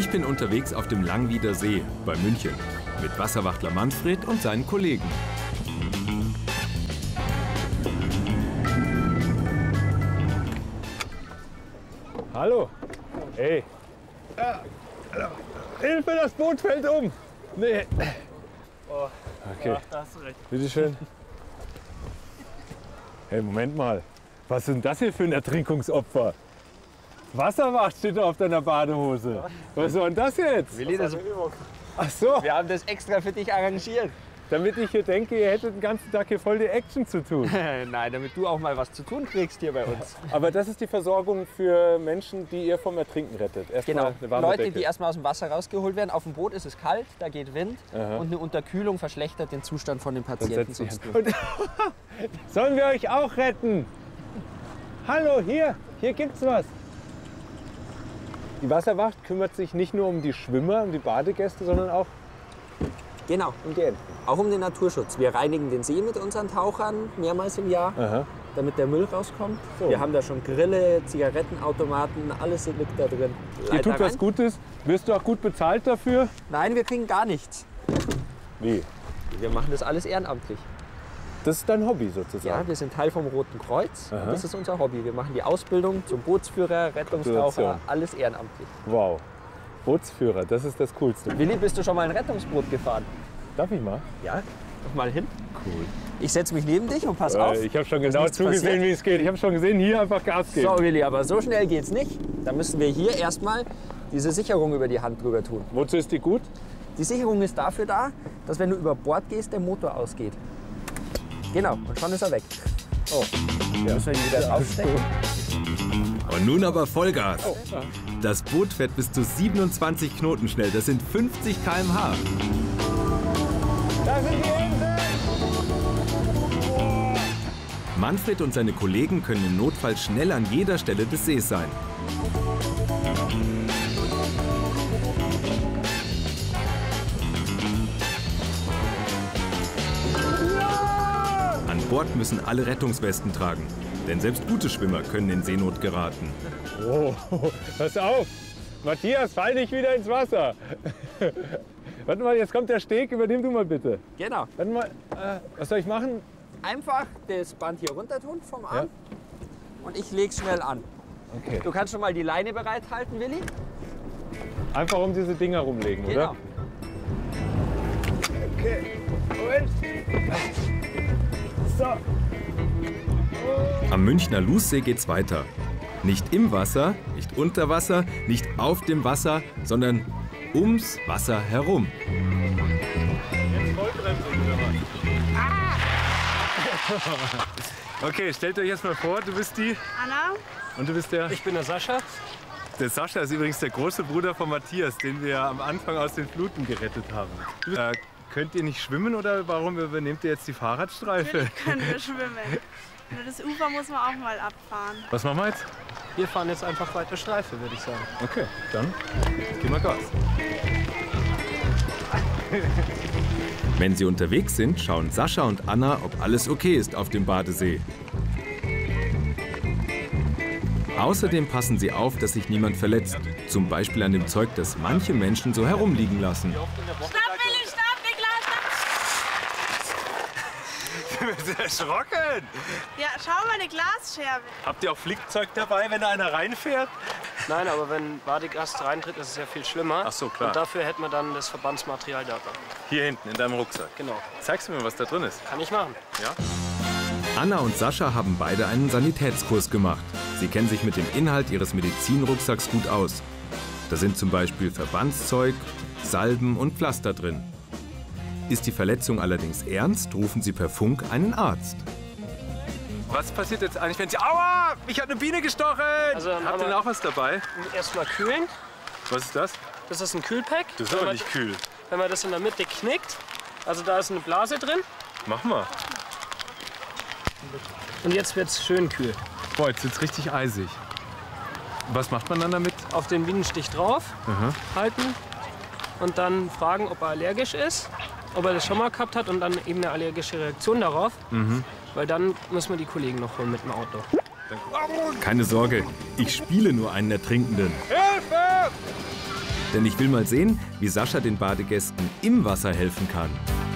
Ich bin unterwegs auf dem Langwieder See bei München mit Wasserwachtler Manfred und seinen Kollegen. Hallo. Hey. Hilfe, das Boot fällt um. Nee. Oh, okay. Ja, da hast du recht. Bitte schön. Hey, Moment mal. Was ist denn das hier für ein Ertrinkungsopfer? Wasserwacht steht da auf deiner Badehose. Was soll denn das jetzt? Willi, das Ach so, wir haben das extra für dich arrangiert. damit ich hier denke, ihr hättet den ganzen Tag hier voll die Action zu tun. Nein, damit du auch mal was zu tun kriegst hier bei uns. Aber das ist die Versorgung für Menschen, die ihr vom Ertrinken rettet. Erstmal Genau, eine warme Leute, Decke. die erstmal aus dem Wasser rausgeholt werden. Auf dem Boot ist es kalt, da geht Wind Aha. und eine Unterkühlung verschlechtert den Zustand von den Dann Patienten. setzt sich sonst nur. Sollen wir euch auch retten? Hallo, hier gibt's was. Die Wasserwacht kümmert sich nicht nur um die Schwimmer, um die Badegäste, sondern auch Genau, um die Enten. auch um den Naturschutz. Wir reinigen den See mit unseren Tauchern mehrmals im Jahr, Aha. damit der Müll rauskommt. So. Wir haben da schon Grille, Zigarettenautomaten, alles liegt da drin. Ihr tut was Gutes. Wirst du auch gut bezahlt dafür? Nein, wir kriegen gar nichts. Wie? Wir machen das alles ehrenamtlich. Das ist dein Hobby sozusagen. Ja, wir sind Teil vom Roten Kreuz. Aha. Und das ist unser Hobby. Wir machen die Ausbildung zum Bootsführer, Rettungstaucher, Gratulation. alles ehrenamtlich. Wow. Bootsführer, das ist das Coolste. Willi, bist du schon mal ein Rettungsboot gefahren? Darf ich mal? Ja. Doch mal hin. Cool. Ich setze mich neben dich und pass auf. Ich habe schon dass genau nichts zugesehen, passiert. wie es geht. Ich habe schon gesehen, hier einfach Gas geben. So, Willi, aber so schnell geht's nicht. Da müssen wir hier erstmal diese Sicherung über die Hand drüber tun. Wozu ist die gut? Die Sicherung ist dafür da, dass wenn du über Bord gehst, der Motor ausgeht. Genau, und schon ist er weg. Oh. Ja. Müssen wir ihn wieder aufstecken? Und nun aber Vollgas. Oh. Das Boot fährt bis zu 27 Knoten schnell. Das sind 50 km/h. Da sind die Enten! Manfred und seine Kollegen können im Notfall schnell an jeder Stelle des Sees sein. An Bord müssen alle Rettungswesten tragen, denn selbst gute Schwimmer können in Seenot geraten. Oh, pass auf! Matthias, fall nicht wieder ins Wasser! Warte mal, jetzt kommt der Steg, übernimm du mal bitte. Genau. Warte mal, was soll ich machen? Einfach das Band hier runter tun vom Arm Ja. und ich leg's schnell an. Okay. Du kannst schon mal die Leine bereithalten, Willi. Einfach um diese Dinger rumlegen, Genau. oder? Okay, Moment. So. Am Münchner Lußsee geht's weiter. Nicht im Wasser, nicht unter Wasser, nicht auf dem Wasser, sondern ums Wasser herum. Jetzt Vollbremse oder was? Okay, stellt euch jetzt mal vor, du bist die Anna, und du bist der... Ich bin der Sascha. Der Sascha ist übrigens der große Bruder von Matthias, den wir am Anfang aus den Fluten gerettet haben. Könnt ihr nicht schwimmen oder warum übernehmt ihr jetzt die Fahrradstreife? natürlich können wir schwimmen. Nur das Ufer muss man auch mal abfahren. Was machen wir jetzt? Wir fahren jetzt einfach weiter Streife, würde ich sagen. Okay, dann gehen wir Gas. Wenn sie unterwegs sind, schauen Sascha und Anna, ob alles okay ist auf dem Badesee. Außerdem passen sie auf, dass sich niemand verletzt. Zum Beispiel an dem Zeug, das manche Menschen so herumliegen lassen. Stopp, Willi, stopp, Niklas! Wir sind erschrocken! Ja, schau mal, eine Glasscherbe. Habt ihr auch Flickzeug dabei, wenn da einer reinfährt? Nein, aber wenn Badegast reintritt, ist es ja viel schlimmer. Ach so, klar. Und dafür hätten wir dann das Verbandsmaterial da. Hier hinten, in deinem Rucksack. Genau. Zeigst du mir, was da drin ist? Kann ich machen. Ja? Anna und Sascha haben beide einen Sanitätskurs gemacht. Sie kennen sich mit dem Inhalt ihres Medizinrucksacks gut aus. Da sind zum Beispiel Verbandszeug, Salben und Pflaster drin. Ist die Verletzung allerdings ernst, rufen sie per Funk einen Arzt. Was passiert jetzt eigentlich, wenn sie... Aua! Mich hat eine Biene gestochen! Also dann Habt ihr haben denn wir- auch was dabei? Erstmal kühlen. Was ist das? Das ist ein Kühlpack. Das ist Wenn aber man- nicht kühl. Wenn man das in der Mitte knickt, also da ist eine Blase drin. Mach mal. Und jetzt wird es schön kühl. Boah, jetzt wird's richtig eisig. Was macht man dann damit? Auf den Bienenstich drauf halten und dann fragen, ob er allergisch ist, ob er das schon mal gehabt hat und dann eben eine allergische Reaktion darauf. Weil dann müssen wir die Kollegen noch holen mit dem Auto. Keine Sorge, ich spiele nur einen Ertrinkenden. Hilfe! Denn ich will mal sehen, wie Sascha den Badegästen im Wasser helfen kann.